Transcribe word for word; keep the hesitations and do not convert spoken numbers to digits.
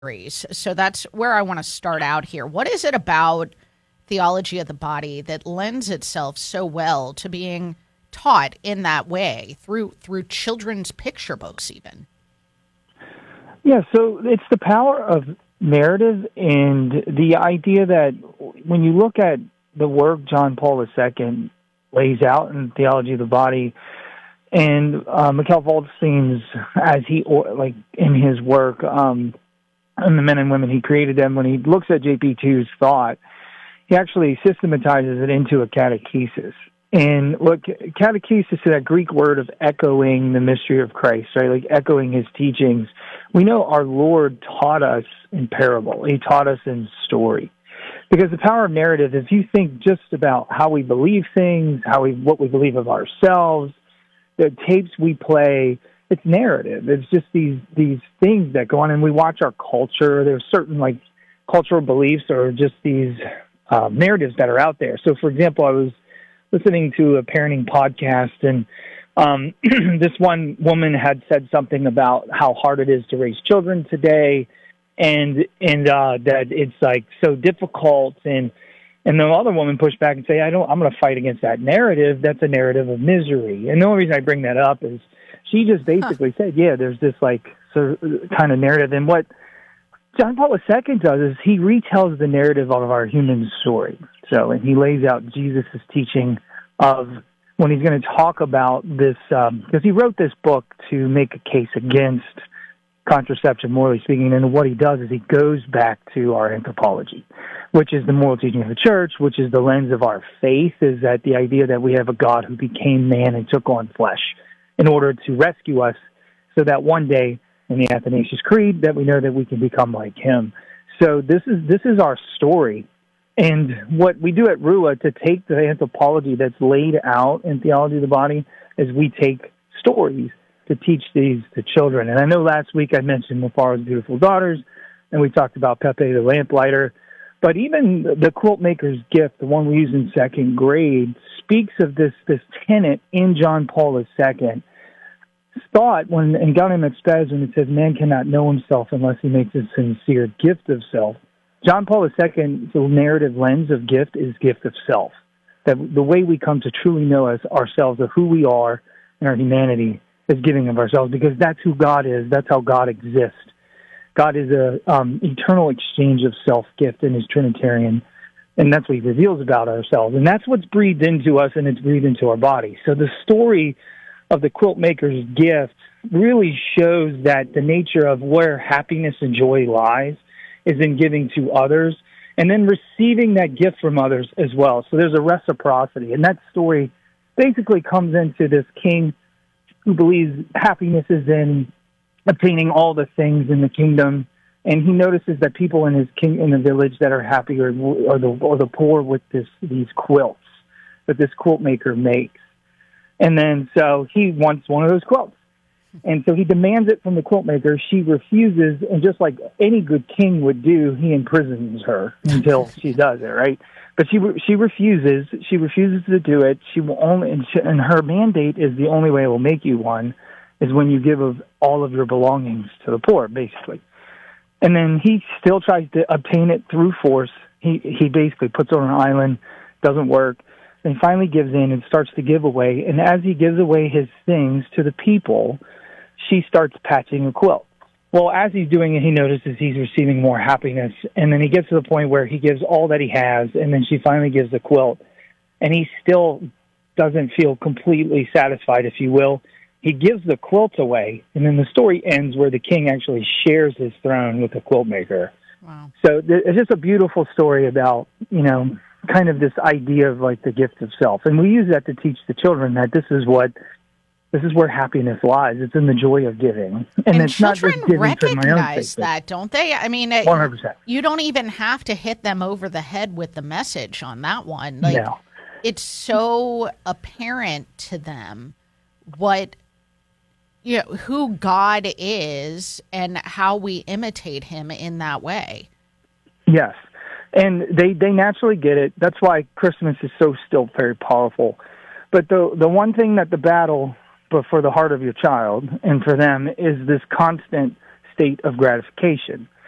series. So that's where I want to start out here. What is it about theology of the body that lends itself so well to being taught in that way through through children's picture books even? Yeah, so it's the power of narrative and the idea that when you look at the work John Paul the Second lays out in Theology of the Body, and uh, Michael Waldstein's, as he, or, like in his work, um, and the men and women he created them, when he looks at J P two's thought, he actually systematizes it into a catechesis. And look, catechesis is that Greek word of echoing the mystery of Christ, right? Like echoing his teachings. We know our Lord taught us in parable. He taught us in story. Because the power of narrative, if you think just about how we believe things, how we, what we believe of ourselves, the tapes we play, it's narrative. It's just these these things that go on, and we watch our culture. There's certain like cultural beliefs or just these uh, narratives that are out there. So, for example, I was listening to a parenting podcast, and um, this one woman had said something about how hard it is to raise children today, and and uh, that it's like so difficult. And and the other woman pushed back and say, "I don't. I'm going to fight against that narrative. That's a narrative of misery." And the only reason I bring that up is she just basically huh. said, "Yeah, there's this like sort of kind of narrative." And what John Paul the Second does is he retells the narrative of our human story. So, and he lays out Jesus' teaching of when he's going to talk about this, because um, he wrote this book to make a case against contraception, morally speaking, and what he does is he goes back to our anthropology, which is the moral teaching of the church, which is the lens of our faith, is that the idea that we have a God who became man and took on flesh in order to rescue us so that one day in the Athanasius Creed that we know that we can become like him. So this is this is our story. And what we do at R U A to take the anthropology that's laid out in Theology of the Body is we take stories to teach these to children. And I know last week I mentioned Mufaro's Beautiful Daughters, and we talked about Pepe the Lamplighter. But even the Quilt Maker's Gift, the one we use in second grade, speaks of this this tenet in John Paul the Second. Thought when in Gaudium et Spes, when it says man cannot know himself unless he makes a sincere gift of self, John Paul the Second's narrative lens of gift is gift of self. That the way we come to truly know as ourselves of who we are and our humanity is giving of ourselves, because that's who God is. That's how God exists. God is a um, eternal exchange of self-gift and is Trinitarian, and that's what he reveals about ourselves. And that's what's breathed into us, and it's breathed into our body. So the story of the Quilt Maker's Gift really shows that the nature of where happiness and joy lies is in giving to others and then receiving that gift from others as well. So there's a reciprocity. And that story basically comes into this king who believes happiness is in obtaining all the things in the kingdom. And he notices that people in his king in the village that are happy are, are the or the poor with this these quilts that this quilt maker makes. And then so he wants one of those quilts. And so he demands it from the quilt maker. She refuses, and just like any good king would do, he imprisons her until she does it, right? But she she refuses. She refuses to do it. She will only, and, she, and her mandate is the only way it will make you one is when you give of all of your belongings to the poor, basically. And then he still tries to obtain it through force. He he basically puts her on an island, doesn't work, and finally gives in and starts to give away. And as he gives away his things to the people, she starts patching a quilt. Well, as he's doing it, he notices he's receiving more happiness. And then he gets to the point where he gives all that he has, and then she finally gives the quilt. And he still doesn't feel completely satisfied, if you will. He gives the quilt away, and then the story ends where the king actually shares his throne with the quilt maker. Wow. So th- it's just a beautiful story about, you know, kind of this idea of like the gift of self. And we use that to teach the children that this is what This is where happiness lies. It's in the joy of giving. And, and it's not just giving recognize for my own sake, that, don't they? I mean, one hundred percent. You don't even have to hit them over the head with the message on that one. Like, no. It's so apparent to them what, you know, who God is and how we imitate him in that way. Yes. And they, they naturally get it. That's why Christmas is so still very powerful. But the the one thing that the battle for the heart of your child and for them is this constant state of gratification.